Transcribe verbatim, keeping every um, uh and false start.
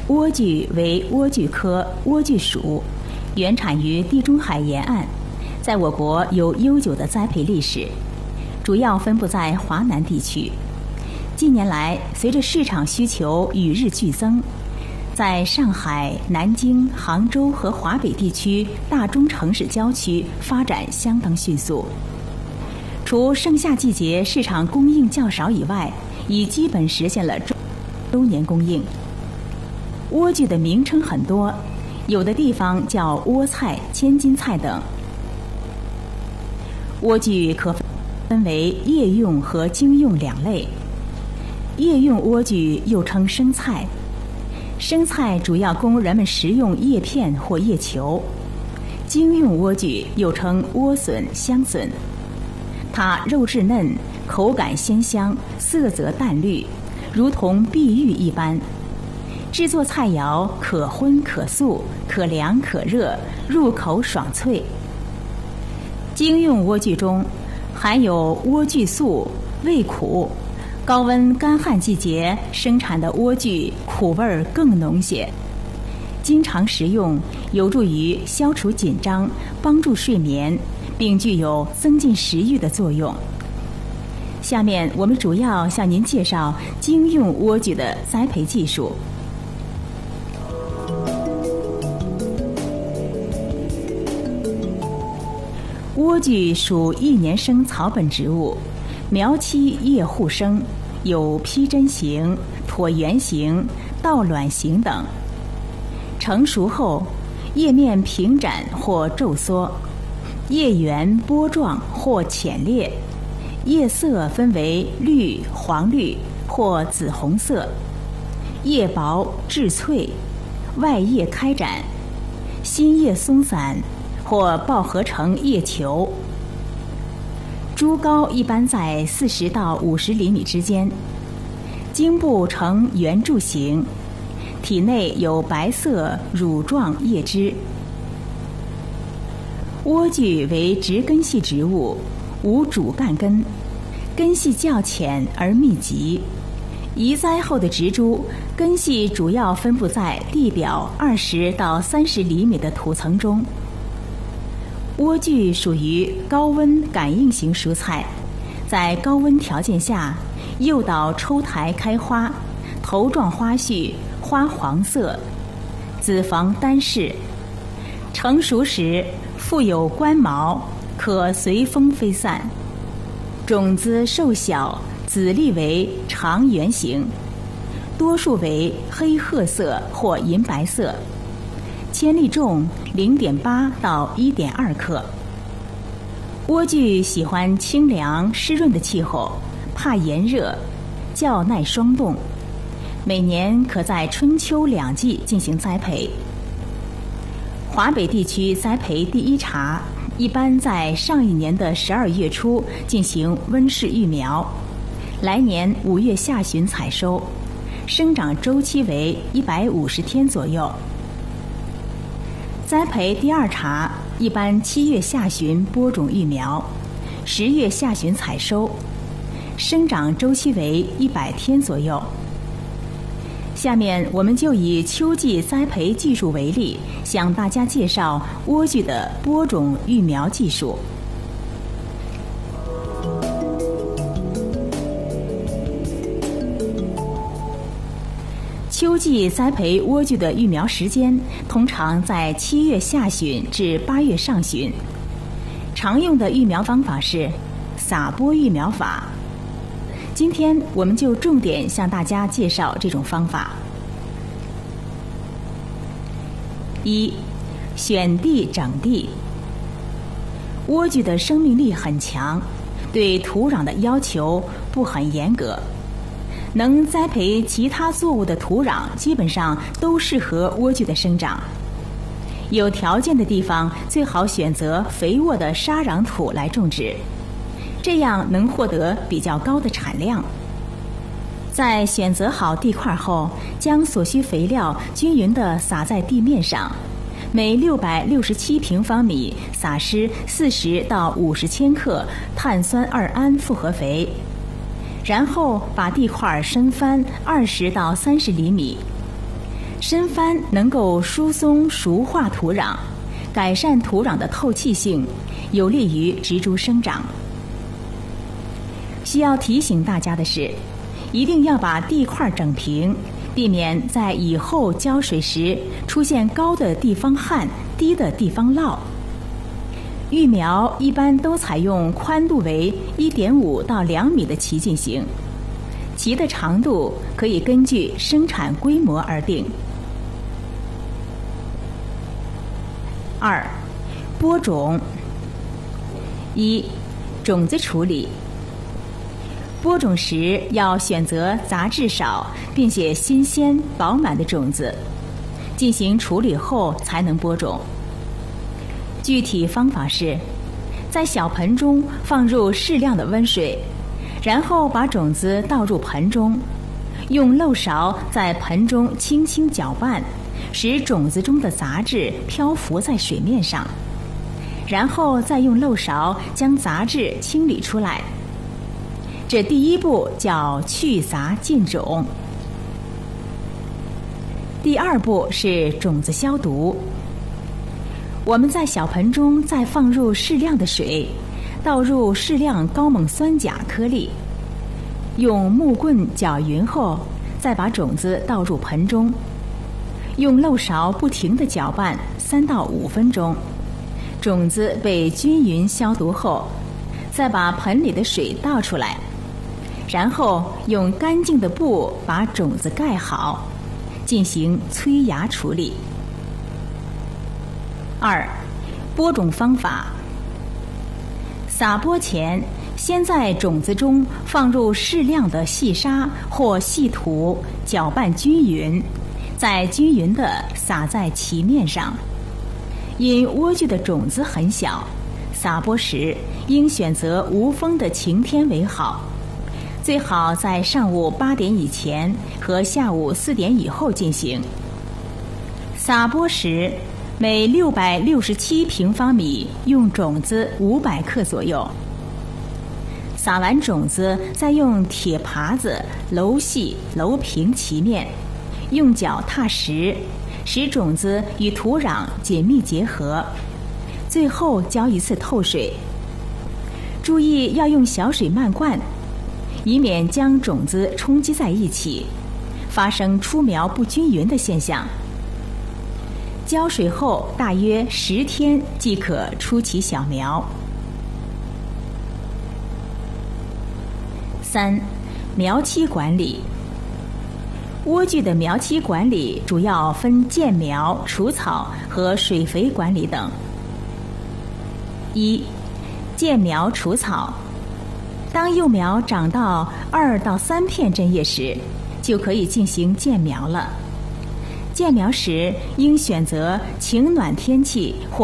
莴苣为莴苣科莴苣属，原产于地中海沿岸，在我国有悠久的栽培历史，主要分布在华南地区。近年来，随着市场需求与日俱增，在上海、南京、杭州和华北地区大中城市郊区发展相当迅速。除盛夏季节市场供应较少以外，已基本实现了周年供应。莴苣的名称很多，有的地方叫莴菜、千金菜等。莴苣可分为叶用和茎用两类。叶用莴苣又称生菜，生菜主要供人们食用叶片或叶球。茎用莴苣又称莴笋、香笋，它肉质嫩，口感鲜香，色泽淡绿，如同碧玉一般。制作菜肴可荤可素，可凉可热，入口爽脆。茎用莴苣中含有莴苣素，味苦。高温干旱季节生产的莴苣苦味更浓些，经常食用有助于消除紧张，帮助睡眠，并具有增进食欲的作用。下面我们主要向您介绍茎用莴苣的栽培技术。莴苣属一年生草本植物，苗期叶互生，有披针形、椭圆形、倒卵形等。成熟后，叶面平展或皱缩，叶缘波状或浅裂，叶色分为绿、黄绿或紫红色，叶薄质脆，外叶开展，新叶松散或抱合成叶球。株高一般在四十到五十厘米之间，茎部呈圆柱形，体内有白色乳状叶枝。莴苣为直根系植物，无主干根，根系较浅而密集。移栽后的植株根系主要分布在地表二十到三十厘米的土层中。莴苣属于高温感应型蔬菜，在高温条件下，诱导抽台开花，头状花序，花黄色，子房单式。成熟时附有冠毛，可随风飞散。种子瘦小，籽粒为长圆形，多数为黑褐色或银白色。千粒重零点八到一点二克。莴苣喜欢清凉湿润的气候，怕炎热，较耐霜冻。每年可在春秋两季进行栽培。华北地区栽培第一茬，一般在上一年的十二月初进行温室育苗，来年五月下旬采收，生长周期为一百五十天左右。栽培第二茬，一般七月下旬播种育苗，十月下旬采收，生长周期为一百天左右。下面我们就以秋季栽培技术为例，向大家介绍莴苣的播种育苗技术。秋季栽培莴苣的育苗时间通常在七月下旬至八月上旬。常用的育苗方法是撒播育苗法。今天我们就重点向大家介绍这种方法。一、选地整地。莴苣的生命力很强，对土壤的要求不很严格。能栽培其他作物的土壤基本上都适合莴苣的生长。有条件的地方最好选择肥沃的沙壤土来种植，这样能获得比较高的产量。在选择好地块后，将所需肥料均匀地撒在地面上，每六百六十七平方米撒施四十到五十千克碳酸二铵复合肥。然后把地块深翻二十到三十厘米， 深翻能够疏松熟化土壤，改善土壤的透气性，有利于植株生长。需要提醒大家的是，一定要把地块整平，避免在以后浇水时出现高的地方旱、低的地方涝。育苗一般都采用宽度为 一点五到两米的畦进行，畦的长度可以根据生产规模而定。二、播种。一、种子处理。播种时要选择杂质少并且新鲜饱满的种子，进行处理后才能播种。具体方法是，在小盆中放入适量的温水，然后把种子倒入盆中，用漏勺在盆中轻轻搅拌，使种子中的杂质漂浮在水面上，然后再用漏勺将杂质清理出来。这第一步叫去杂浸种。第二步是种子消毒。我们在小盆中再放入适量的水，倒入适量高锰酸钾颗粒，用木棍搅匀后，再把种子倒入盆中，用漏勺不停地搅拌三到五分钟。种子被均匀消毒后，再把盆里的水倒出来，然后用干净的布把种子盖好，进行催芽处理。二、播种方法。撒播前，先在种子中放入适量的细沙或细土，搅拌均匀，再均匀地撒在畦面上。因莴苣的种子很小，撒播时应选择无风的晴天为好，最好在上午八点以前和下午四点以后进行。撒播时，每六百六十七平方米用种子五百克左右。撒完种子，再用铁耙子揉细揉平畦面，用脚踏实，使种子与土壤紧密结合，最后浇一次透水。注意要用小水漫灌，以免将种子冲击在一起，发生出苗不均匀的现象。浇水后大约十天即可出其小苗。三、苗期管理。莴苣的苗期管理主要分间苗、除草和水肥管理等。一、间苗除草。当幼苗长到二到三片针叶时，就可以进行间苗了。间苗时应选择晴暖天气或